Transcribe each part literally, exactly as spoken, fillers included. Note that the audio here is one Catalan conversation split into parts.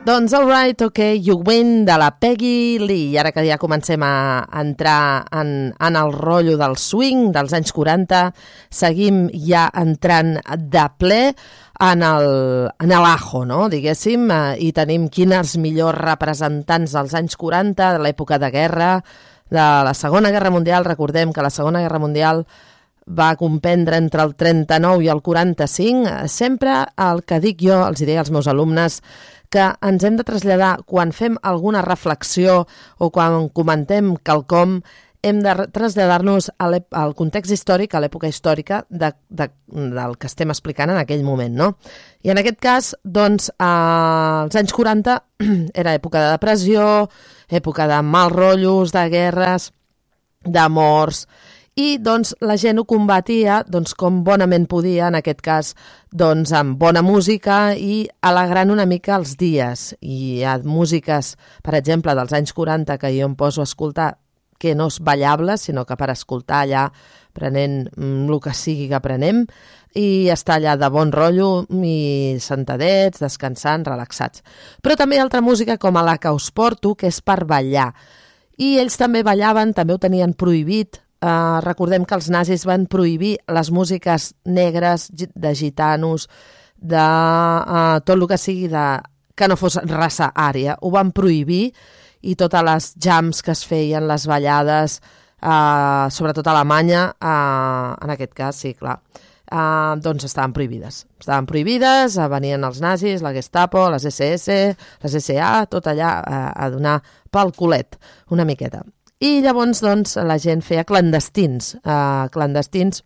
Doncs All Right, OK, You Win, de la Peggy Lee. I ara que ja comencem a entrar en, en el rotllo del swing dels anys quaranta, seguim ja entrant de ple en el, en l'ajo, no? Diguéssim, eh, i tenim quines millors representants dels anys quaranta, de l'època de guerra, de la Segona Guerra Mundial. Recordem que la Segona Guerra Mundial va comprendre entre el trenta-nou i el quaranta-cinc. Sempre el que dic jo, els diré als meus alumnes, que ens hem de traslladar quan fem alguna reflexió o quan comentem quelcom, hem de traslladar-nos al context històric, a l'època històrica de, de, del que estem explicant en aquell moment, no? I en aquest cas, doncs, als anys quaranta era època de depressió, època de mals rotllos, de guerres, de morts, i doncs la gent ho combatia doncs, com bonament podia, en aquest cas doncs, amb bona música i alegrant una mica els dies. I hi ha músiques, per exemple, dels anys quaranta que jo em poso a escoltar, que no és ballable, sinó que per escoltar allà, prenent el que sigui que prenem, i estar allà de bon rotllo i sentadets, descansant, relaxats. Però també hi ha altra música com a la que us porto, que és per ballar. I ells també ballaven, també ho tenien prohibit. Uh, recordem que els nazis van prohibir les músiques negres, de gitanos, de uh, tot el que sigui de, que no fos raça ària. Ho van prohibir i totes les jams que es feien, les ballades, uh, sobretot a Alemanya, uh, en aquest cas, sí, clar, uh, doncs estaven prohibides. Estaven prohibides, uh, venien els nazis, la Gestapo, les esse esse, les esse a, tot allà uh, a donar pel culet, una miqueta. I llavors, doncs, la gent feia clandestins. Uh, clandestins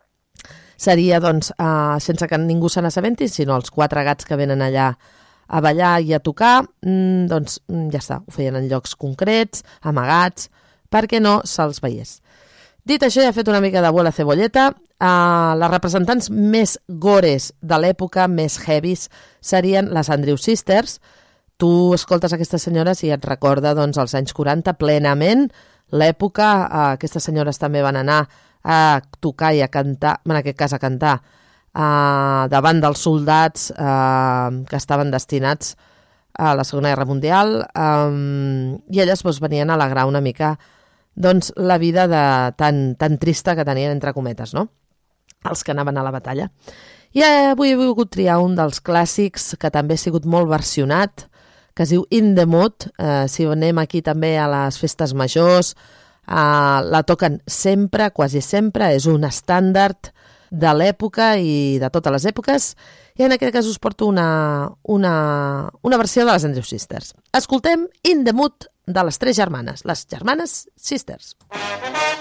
seria, doncs, uh, sense que ningú se n'assabenti, sinó els quatre gats que venen allà a ballar i a tocar, mm, doncs ja està, ho feien en llocs concrets, amagats, perquè no se'ls veiés. Dit això, ja he fet una mica d'abuela cebolleta. Uh, les representants més gores de l'època, més heavies, serien les Andrews Sisters. Tu escoltes aquestes senyores i et recorda doncs, els anys quaranta plenament, l'època. Eh, aquestes senyores també van anar a tocar i a cantar, en aquest cas a cantar, eh, davant dels soldats eh, que estaven destinats a la Segona Guerra Mundial, eh, i elles doncs, venien a alegrar una mica doncs, la vida de, tan, tan trista que tenien, entre cometes, no? Els que anaven a la batalla. I avui he volgut triar un dels clàssics que també ha sigut molt versionat, que es diu In the Mood. Eh, si anem aquí també a les festes majors, eh, la toquen sempre, quasi sempre, és un estàndard de l'època i de totes les èpoques, i en aquest cas us porto una, una, una versió de les Andrews Sisters. Escoltem In the Mood de les tres germanes, les germanes Sisters.